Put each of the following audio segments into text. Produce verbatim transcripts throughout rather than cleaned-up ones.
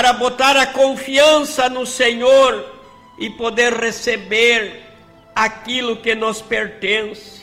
para botar a confiança no Senhor e poder receber aquilo que nos pertence.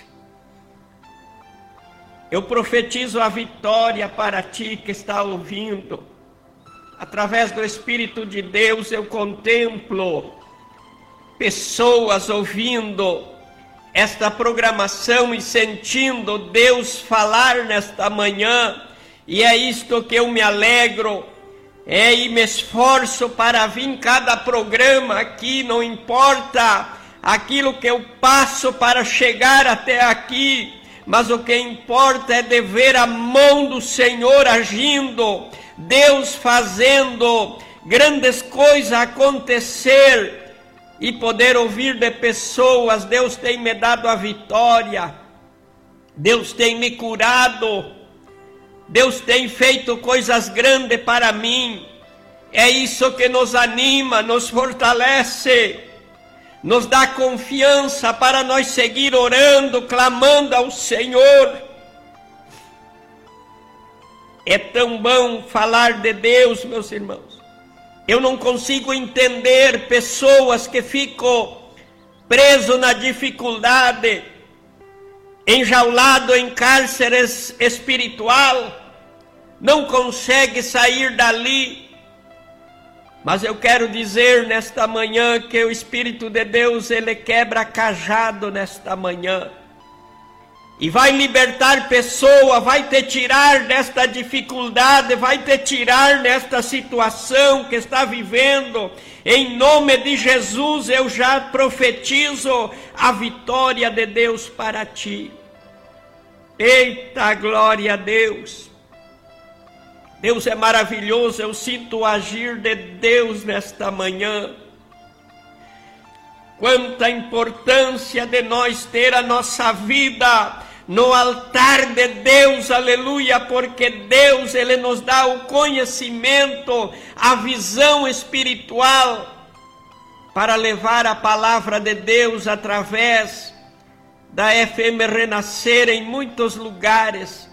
Eu profetizo a vitória para ti que está ouvindo. Através do Espírito de Deus eu contemplo pessoas ouvindo esta programação e sentindo Deus falar nesta manhã, e é isto que eu me alegro, é, e me esforço para vir cada programa aqui, não importa aquilo que eu passo para chegar até aqui, mas o que importa é de ver a mão do Senhor agindo, Deus fazendo grandes coisas acontecer, e poder ouvir de pessoas: Deus tem me dado a vitória, Deus tem me curado, Deus tem feito coisas grandes para mim. É isso que nos anima, nos fortalece, nos dá confiança para nós seguir orando, clamando ao Senhor. É tão bom falar de Deus, meus irmãos. Eu não consigo entender pessoas que ficam presos na dificuldade, enjaulado em cárceres espiritual, não consegue sair dali. Mas eu quero dizer nesta manhã que o Espírito de Deus, ele quebra cajado nesta manhã, e vai libertar pessoa, vai te tirar desta dificuldade, vai te tirar desta situação que está vivendo. Em nome de Jesus eu já profetizo a vitória de Deus para ti. Eita, glória a Deus! Deus é maravilhoso, eu sinto o agir de Deus nesta manhã. Quanta importância de nós ter a nossa vida no altar de Deus, aleluia, porque Deus, ele nos dá o conhecimento, a visão espiritual, para levar a palavra de Deus através da F M Renascer em muitos lugares,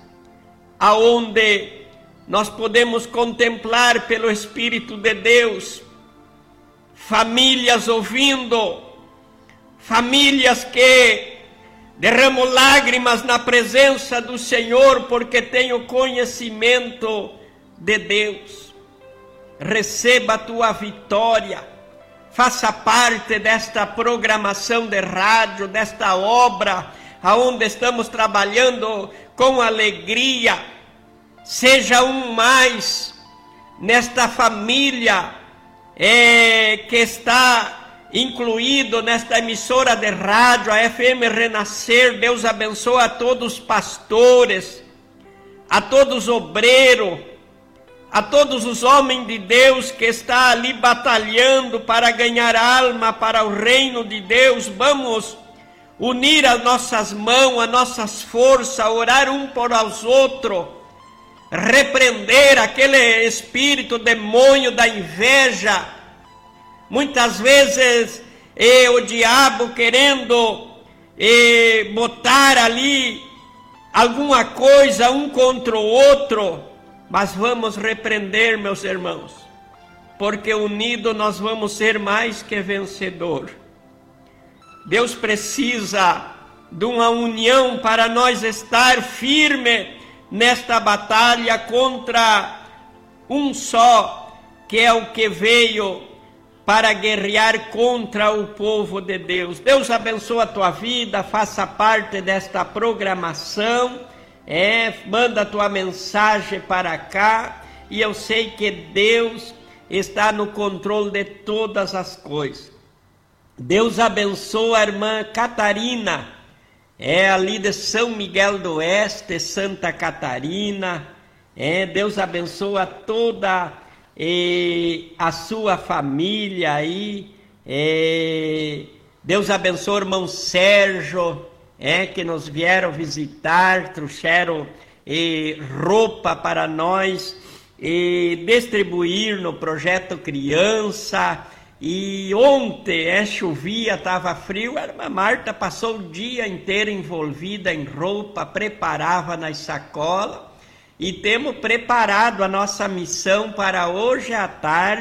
aonde nós podemos contemplar pelo Espírito de Deus famílias ouvindo, famílias que derramam lágrimas na presença do Senhor, porque têm o conhecimento de Deus. Receba a tua vitória, faça parte desta programação de rádio, desta obra, aonde estamos trabalhando com alegria. Seja um mais nesta família é, que está incluído nesta emissora de rádio, a F M Renascer. Deus abençoe a todos os pastores, a todos os obreiros, a todos os homens de Deus que estão ali batalhando para ganhar alma para o reino de Deus. Vamos unir as nossas mãos, as nossas forças, orar um por aos outros, repreender aquele espírito demônio da inveja. Muitas vezes eh, o diabo querendo eh, botar ali alguma coisa um contra o outro, mas vamos repreender, meus irmãos, porque unidos nós vamos ser mais que vencedor. Deus precisa de uma união para nós estar firme nesta batalha contra um só, que é o que veio para guerrear contra o povo de Deus. Deus abençoe a tua vida, faça parte desta programação, é, manda a tua mensagem para cá, e eu sei que Deus está no controle de todas as coisas. Deus abençoe a irmã Catarina, é ali de São Miguel do Oeste, Santa Catarina. É, Deus abençoe a toda e a sua família aí. É, Deus abençoe o irmão Sérgio, é, que nos vieram visitar, trouxeram é, roupa para nós e distribuir no projeto Criança. E ontem é, chovia, estava frio, a irmã Marta passou o dia inteiro envolvida em roupa, preparava nas sacolas, e temos preparado a nossa missão para hoje à tarde.